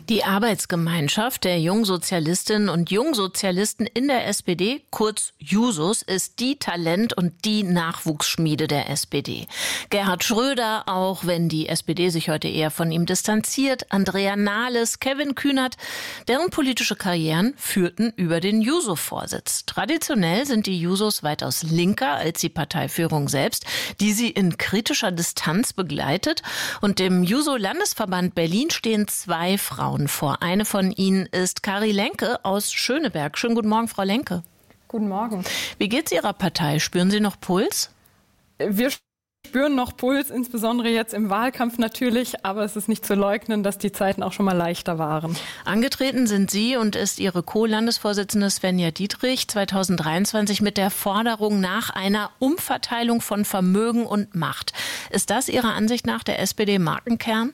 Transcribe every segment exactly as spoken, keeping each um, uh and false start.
Die Arbeitsgemeinschaft der Jungsozialistinnen und Jungsozialisten in der S P D, kurz Jusos, ist die Talent- und die Nachwuchsschmiede der S P D. Gerhard Schröder, auch wenn die S P D sich heute eher von ihm distanziert, Andrea Nahles, Kevin Kühnert, deren politische Karrieren führten über den Juso-Vorsitz. Traditionell sind die Jusos weitaus linker als die Parteiführung selbst, die sie in kritischer Distanz begleitet. Und dem Juso-Landesverband Berlin stehen zwei Frauen vor. Eine von ihnen ist Kari Lenke aus Schöneberg. Schönen guten Morgen, Frau Lenke. Guten Morgen. Wie geht's Ihrer Partei? Spüren Sie noch Puls? Wir spüren noch Puls, insbesondere jetzt im Wahlkampf natürlich, aber es ist nicht zu leugnen, dass die Zeiten auch schon mal leichter waren. Angetreten sind Sie und ist Ihre Co-Landesvorsitzende Svenja Dietrich zweitausenddreiundzwanzig mit der Forderung nach einer Umverteilung von Vermögen und Macht. Ist das Ihrer Ansicht nach der S P D-Markenkern?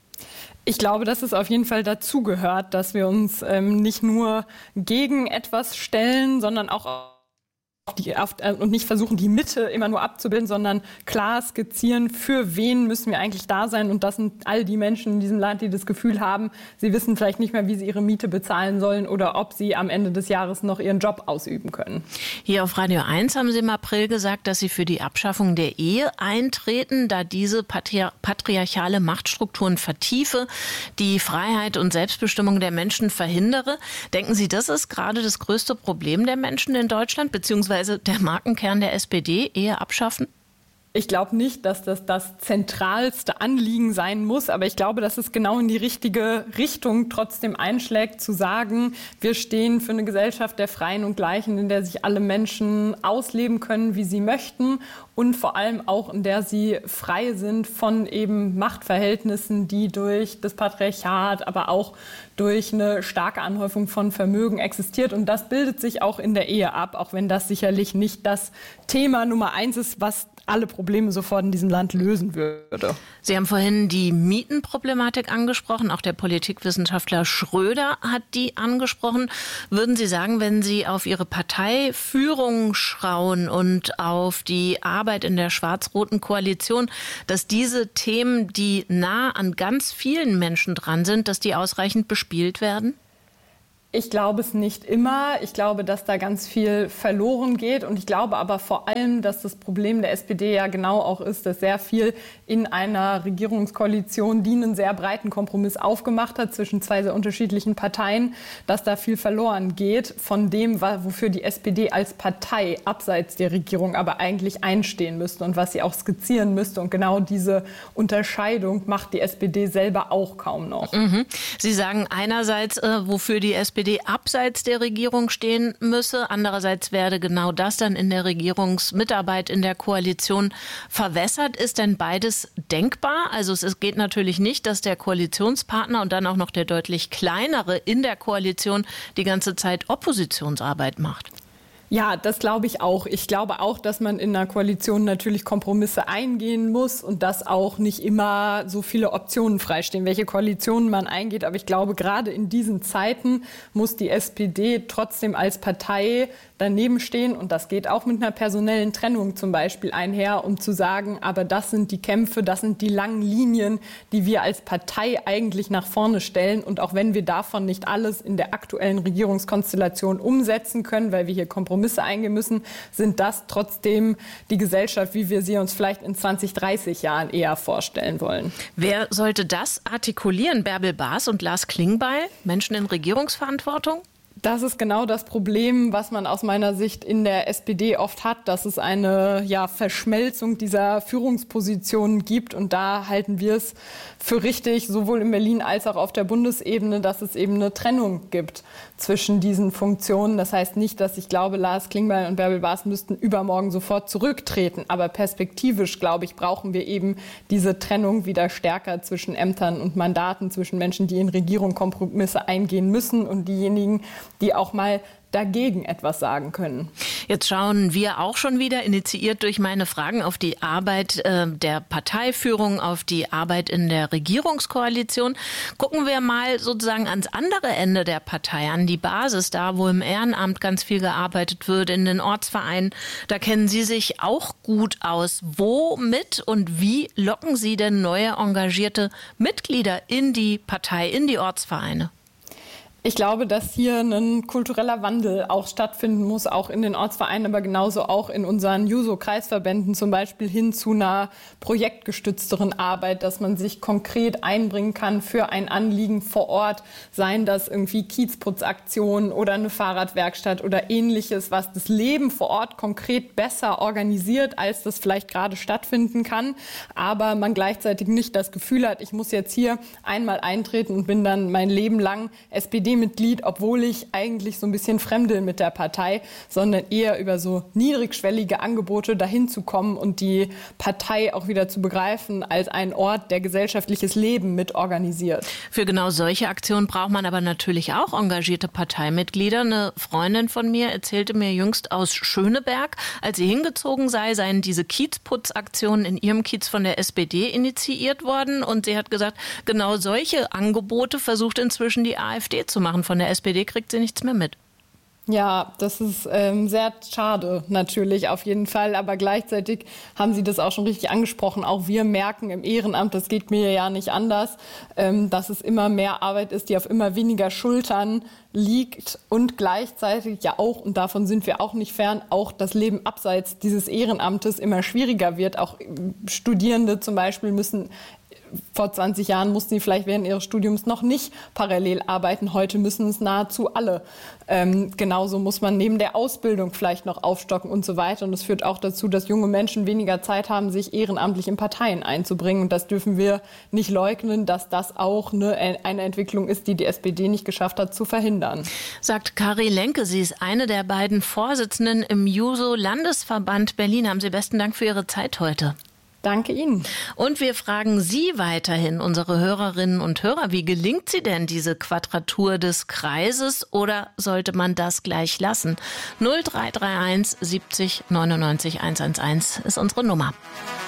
Ich glaube, dass es auf jeden Fall dazugehört, dass wir uns ähm, nicht nur gegen etwas stellen, sondern auch Die, auf, äh, und nicht versuchen, die Mitte immer nur abzubilden, sondern klar skizzieren, für wen müssen wir eigentlich da sein. Und das sind all die Menschen in diesem Land, die das Gefühl haben, sie wissen vielleicht nicht mehr, wie sie ihre Miete bezahlen sollen oder ob sie am Ende des Jahres noch ihren Job ausüben können. Hier auf Radio eins haben Sie im April gesagt, dass Sie für die Abschaffung der Ehe eintreten, da diese patri- patriarchale Machtstrukturen vertiefe, die Freiheit und Selbstbestimmung der Menschen verhindere. Denken Sie, das ist gerade das größte Problem der Menschen in Deutschland, beziehungsweise der Markenkern der S P D, Ehe abschaffen? Ich glaube nicht, dass das das zentralste Anliegen sein muss, aber ich glaube, dass es genau in die richtige Richtung trotzdem einschlägt, zu sagen, wir stehen für eine Gesellschaft der Freien und Gleichen, in der sich alle Menschen ausleben können, wie sie möchten und vor allem auch, in der sie frei sind von eben Machtverhältnissen, die durch das Patriarchat, aber auch durch eine starke Anhäufung von Vermögen existiert. Und das bildet sich auch in der Ehe ab, auch wenn das sicherlich nicht das Thema Nummer eins ist, was alle Probleme sofort in diesem Land lösen würde. Sie haben vorhin die Mietenproblematik angesprochen. Auch der Politikwissenschaftler Schröder hat die angesprochen. Würden Sie sagen, wenn Sie auf Ihre Parteiführung schauen und auf die Arbeit in der schwarz-roten Koalition, dass diese Themen, die nah an ganz vielen Menschen dran sind, dass die ausreichend bespielt werden? Ich glaube es nicht immer. Ich glaube, dass da ganz viel verloren geht. Und ich glaube aber vor allem, dass das Problem der S P D ja genau auch ist, dass sehr viel in einer Regierungskoalition, die einen sehr breiten Kompromiss aufgemacht hat zwischen zwei sehr unterschiedlichen Parteien, dass da viel verloren geht von dem, wofür die S P D als Partei abseits der Regierung aber eigentlich einstehen müsste und was sie auch skizzieren müsste. Und genau diese Unterscheidung macht die S P D selber auch kaum noch. Mhm. Sie sagen einerseits, äh, wofür die S P D abseits der Regierung stehen müsse. Andererseits werde genau das dann in der Regierungsmitarbeit in der Koalition verwässert. Ist denn beides denkbar? Also es geht natürlich nicht, dass der Koalitionspartner und dann auch noch der deutlich kleinere in der Koalition die ganze Zeit Oppositionsarbeit macht. Ja, das glaube ich auch. Ich glaube auch, dass man in einer Koalition natürlich Kompromisse eingehen muss und dass auch nicht immer so viele Optionen freistehen, welche Koalitionen man eingeht. Aber ich glaube, gerade in diesen Zeiten muss die S P D trotzdem als Partei daneben stehen. Und das geht auch mit einer personellen Trennung zum Beispiel einher, um zu sagen, aber das sind die Kämpfe, das sind die langen Linien, die wir als Partei eigentlich nach vorne stellen. Und auch wenn wir davon nicht alles in der aktuellen Regierungskonstellation umsetzen können, weil wir hier Kompromisse Kompromisse eingehen müssen, sind das trotzdem die Gesellschaft, wie wir sie uns vielleicht in zwanzig, dreißig Jahren eher vorstellen wollen. Wer sollte das artikulieren? Bärbel Baas und Lars Klingbeil, Menschen in Regierungsverantwortung? Das ist genau das Problem, was man aus meiner Sicht in der S P D oft hat, dass es eine ja, Verschmelzung dieser Führungspositionen gibt. Und da halten wir es für richtig, sowohl in Berlin als auch auf der Bundesebene, dass es eben eine Trennung gibt zwischen diesen Funktionen. Das heißt nicht, dass ich glaube, Lars Klingbeil und Bärbel Baas müssten übermorgen sofort zurücktreten. Aber perspektivisch, glaube ich, brauchen wir eben diese Trennung wieder stärker zwischen Ämtern und Mandaten, zwischen Menschen, die in Regierung Kompromisse eingehen müssen und diejenigen, die auch mal dagegen etwas sagen können. Jetzt schauen wir auch schon wieder, initiiert durch meine Fragen, auf die Arbeit äh, der Parteiführung, auf die Arbeit in der Regierungskoalition. Gucken wir mal sozusagen ans andere Ende der Partei, an die Basis, da wo im Ehrenamt ganz viel gearbeitet wird, in den Ortsvereinen. Da kennen Sie sich auch gut aus. Womit und wie locken Sie denn neue engagierte Mitglieder in die Partei, in die Ortsvereine? Ich glaube, dass hier ein kultureller Wandel auch stattfinden muss, auch in den Ortsvereinen, aber genauso auch in unseren Juso-Kreisverbänden, zum Beispiel hin zu einer projektgestützteren Arbeit, dass man sich konkret einbringen kann für ein Anliegen vor Ort, seien das irgendwie Kiezputzaktionen oder eine Fahrradwerkstatt oder Ähnliches, was das Leben vor Ort konkret besser organisiert, als das vielleicht gerade stattfinden kann, aber man gleichzeitig nicht das Gefühl hat, ich muss jetzt hier einmal eintreten und bin dann mein Leben lang S P D-Mitglied, obwohl ich eigentlich so ein bisschen fremdel mit der Partei, sondern eher über so niedrigschwellige Angebote dahin zu kommen und die Partei auch wieder zu begreifen als einen Ort, der gesellschaftliches Leben mit organisiert. Für genau solche Aktionen braucht man aber natürlich auch engagierte Parteimitglieder. Eine Freundin von mir erzählte mir jüngst aus Schöneberg, als sie hingezogen sei, seien diese Kiezputzaktionen in ihrem Kiez von der S P D initiiert worden und sie hat gesagt, genau solche Angebote versucht inzwischen die AfD zu machen. Von der S P D kriegt sie nichts mehr mit. Ja, das ist ähm, sehr schade natürlich auf jeden Fall, aber gleichzeitig haben Sie das auch schon richtig angesprochen. Auch wir merken im Ehrenamt, das geht mir ja nicht anders, ähm, dass es immer mehr Arbeit ist, die auf immer weniger Schultern liegt und gleichzeitig ja auch, und davon sind wir auch nicht fern, auch das Leben abseits dieses Ehrenamtes immer schwieriger wird. Auch Studierende zum Beispiel müssen vor zwanzig Jahren mussten sie vielleicht während ihres Studiums noch nicht parallel arbeiten. Heute müssen es nahezu alle. Ähm, genauso muss man neben der Ausbildung vielleicht noch aufstocken und so weiter. Und das führt auch dazu, dass junge Menschen weniger Zeit haben, sich ehrenamtlich in Parteien einzubringen. Und das dürfen wir nicht leugnen, dass das auch eine, eine Entwicklung ist, die die S P D nicht geschafft hat zu verhindern. Sagt Kari Lenke. Sie ist eine der beiden Vorsitzenden im Juso-Landesverband Berlin. Haben Sie besten Dank für Ihre Zeit heute. Danke Ihnen. Und wir fragen Sie weiterhin, unsere Hörerinnen und Hörer, wie gelingt sie denn, diese Quadratur des Kreises, oder sollte man das gleich lassen? null drei drei eins siebzig neunundneunzig hundertzehn ist unsere Nummer.